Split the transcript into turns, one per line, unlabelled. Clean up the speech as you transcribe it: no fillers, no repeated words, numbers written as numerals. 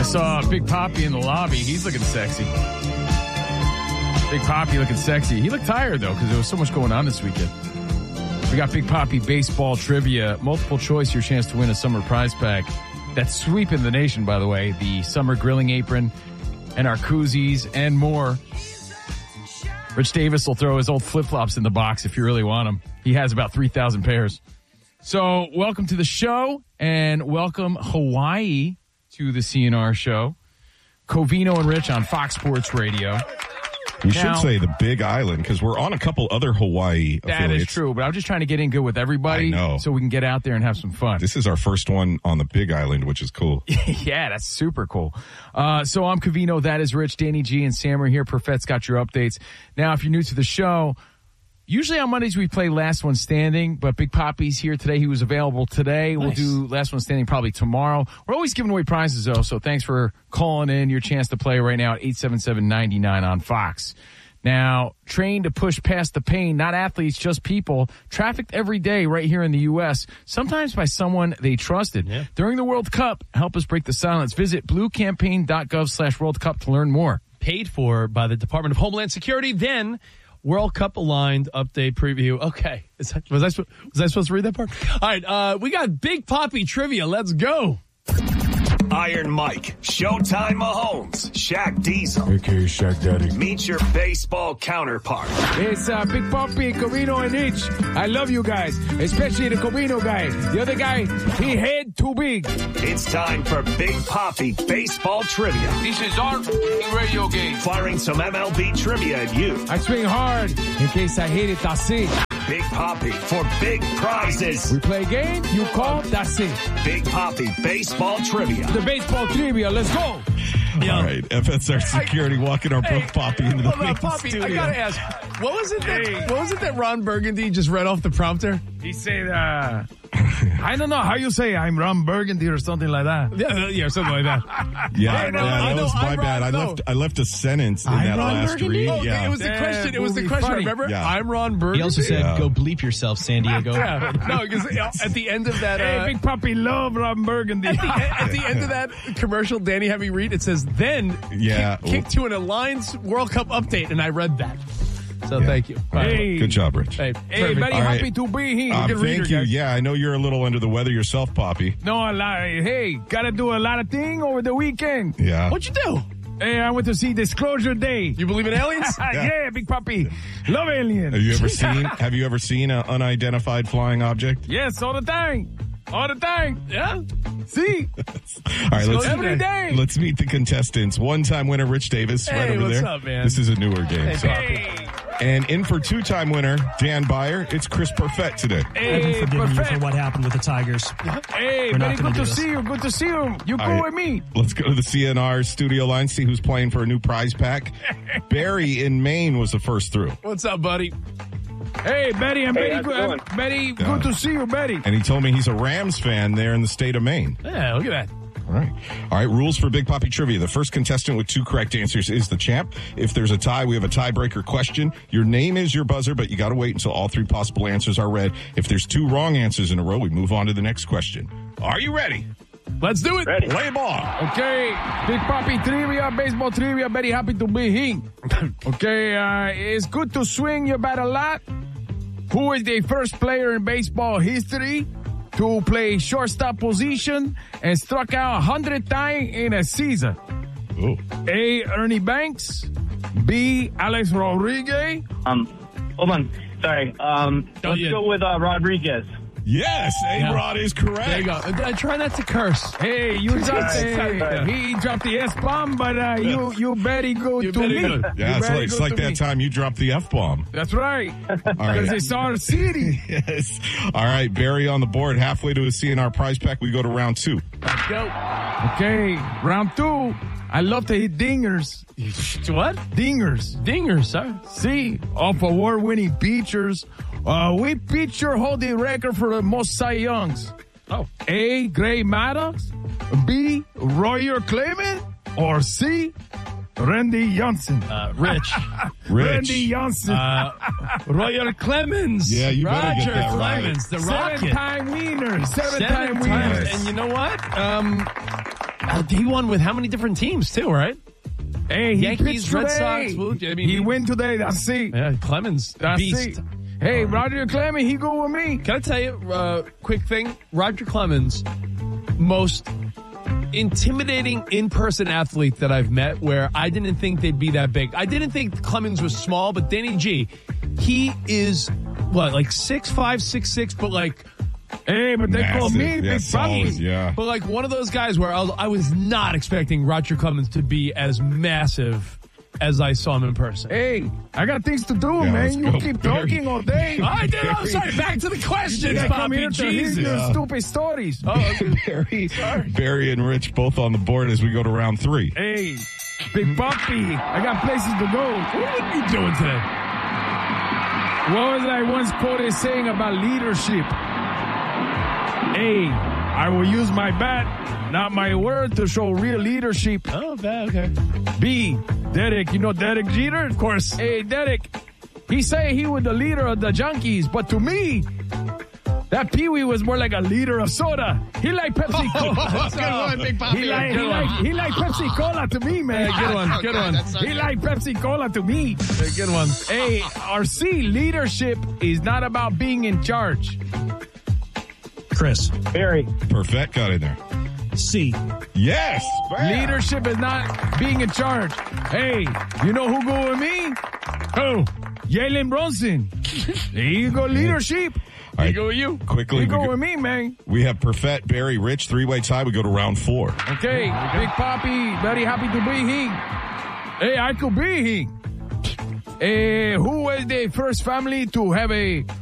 Just saw Big Papi in the lobby. He's looking sexy. Big Papi looking sexy. He looked tired, though, because there was so much going on this weekend. We got Big Papi baseball trivia. Multiple choice, your chance to win a summer prize pack. That's sweeping the nation, by the way. The summer grilling apron and our koozies and more. Rich Davis will throw his old flip-flops in the box if you really want them. He has about 3,000 pairs. So welcome to the show, and welcome Hawaii to the CNR show. Covino and Rich on Fox Sports Radio.
You should say the Big Island, because we're on a couple other Hawaii affiliates.
That is true, but I'm just trying to get in good with everybody.
I know.
So we can get out there and have some fun.
This is our first one on the Big Island, which is cool.
Yeah, that's super cool. So I'm Covino, that is Rich, Danny G, and Sam are here. Perfet's got your updates. Now, if you're new to the show, usually on Mondays we play Last One Standing, but Big Papi's here today. He was available today. Nice. We'll do Last One Standing probably tomorrow. We're always giving away prizes, though, so thanks for calling in. Your chance to play right now at 877-99 on Fox. Now, trained to push past the pain, not athletes, just people, trafficked every day right here in the U.S., sometimes by someone they trusted. Yeah. During the World Cup, help us break the silence. Visit bluecampaign.gov/World Cup to learn more.
Paid for by the Department of Homeland Security, then World Cup aligned update preview. Okay. Was I supposed to read that part? All right. We got Big Papi trivia. Let's go.
Iron Mike, Showtime Mahomes, Shaq Diesel,
a.k.a. Shaq Daddy.
Meet your baseball counterpart.
It's Big Papi, Covino, and Rich. I love you guys, especially the Covino guy. The other guy, he head too big.
It's time for Big Papi baseball trivia.
This is our radio game.
Firing some MLB trivia at you.
I swing hard in case I hit it, that's it.
Big Papi for big prizes.
We play a game, you call, that's it.
Big Papi baseball trivia.
The baseball trivia, let's go.
All right, FSR Security walking our Big Papi into the main studio.
I gotta ask, what was it that Ron Burgundy just read off the prompter?
He said, I don't know how you say I'm Ron Burgundy or something like that.
Yeah, something like that.
That was my bad. I left a sentence in that last read.
Oh,
yeah.
It was the question. It was the question.
Funny.
Remember?
Yeah.
I'm Ron Burgundy.
He also said, "Go bleep yourself, San Diego."
Yeah. No, because at the end of that,
hey, Big Papi love Ron Burgundy.
At the end of that commercial, Danny had me read. It says, "Then kick to an Alliance World Cup update," and I read that. So thank you.
Hey.
Good job, Rich.
Hey, very happy to be here.
Thank you. Yeah, I know you're a little under the weather yourself, Papi.
No, hey, gotta do a lot of things over the weekend.
Yeah.
What'd you do?
Hey, I went to see Disclosure Day.
You believe in aliens?
Yeah, Big Papi. Love aliens.
Have you ever seen an unidentified flying object?
Yes, all the time. All the time.
Yeah.
See?
All right,
every day.
Let's meet the contestants. One-time winner Rich Davis, right over there.
What's up, man?
This is a newer game.
Hey.
And in for two-time winner Dan Byer, it's Chris Perfett today.
Hey,
forgiving you for what happened with the Tigers.
Hey, very good to see you. Good to see you. You go with me.
Let's go to the CNR studio line, see who's playing for a new prize pack. Barry in Maine was the first through.
What's up, buddy?
Hey, Betty, I'm very good. Betty, good to see you, Betty.
And he told me he's a Rams fan there in the state of Maine.
Yeah, look at that.
All right. Rules for Big Papi Trivia. The first contestant with 2 correct answers is the champ. If there's a tie, we have a tiebreaker question. Your name is your buzzer, but you got to wait until all 3 possible answers are read. If there's 2 wrong answers in a row, we move on to the next question. Are you ready?
Let's do it.
Ready.
Play ball.
Okay, Big Papi trivia, baseball trivia. Very happy to be here. Okay, it's good to swing your bat a lot. Who is the first player in baseball history to play shortstop position and struck out 100 times in a season?
Ooh.
A. Ernie Banks. B. Alex Rodriguez.
Hold on. Sorry. Let's go with Rodriguez.
Yes, A-Rod is correct.
There you go. I try not to curse.
Hey, you dropped he dropped the S-bomb, but you very good to me.
Good.
Yeah, it's like that time you dropped the F-bomb.
That's right.
All right.
Because it's our city.
Yes. All right, Barry on the board. Halfway to a CNR prize pack, we go to round 2.
Let's go.
Okay, round 2. I love to hit dingers.
What?
Dingers.
Dingers, sir.
See, off award-winning pitchers. We pitcher hold the record for the most Cy Youngs.
Oh.
A. Gray Maddox. B. Royer Clement. Or C. Randy Johnson.
Rich.
Randy Johnson.
Royer Clemens.
Yeah, you better
Roger
get that
Clemens,
right.
the Rocket.
7-time winner. 7-time winner.
And you know what? He won with how many different teams, too, right?
Hey, he
Yankees,
pitched
Red
today.
Sox. I mean,
he win today. That's it.
Yeah, Clemens,
That's
beast.
it. Hey, Roger Clemens, he go with me.
Can I tell you, quick thing? Roger Clemens, most intimidating in-person athlete that I've met, where I didn't think they'd be that big. I didn't think Clemens was small, but Danny G, he is, what, like 6'5", 6'6", but like...
Hey, but they call me Big Papi.
Yeah.
But like one of those guys where I was not expecting Roger Clemens to be as massive as I saw him in person.
Hey, I got things to do,
Yeah,
man.
let's
You
go,
keep
Barry.
talking all day.
I'm sorry. Back to the questions,
I come here
Poppy.
to hear
Jesus.
your stupid stories.
Oh,
Barry and Rich both on the board as we go to round 3.
Hey, Big Papi, I got places to go.
what are you doing today?
What was I once quoted saying about leadership? A, I will use my bat, not my word, to show real leadership.
Oh, bad. Okay.
B, Derek, you know Derek Jeter? Of course. Hey, Derek, he say he was the leader of the Junkies, but to me, that Pee-wee was more like a leader of soda. He like Pepsi Cola.
Good one, Big Papi.
He like Pepsi Cola to me, man.
Good one. Good one.
He like Pepsi Cola to me.
Good one.
Hey, our C, leadership is not about being in charge.
Chris.
Barry.
Perfect got in there.
C.
Yes.
Leadership is not being in charge. Hey, you know who go with me? Who? Jalen Brunson. There you go, leadership.
All right.
Go with you.
Quickly,
You go with me, man.
we have Perfect, Barry, Rich, 3-way tie. We go to round 4.
Okay, Big Papi, very happy to be here. Hey, I could be here. Who was the first family to have a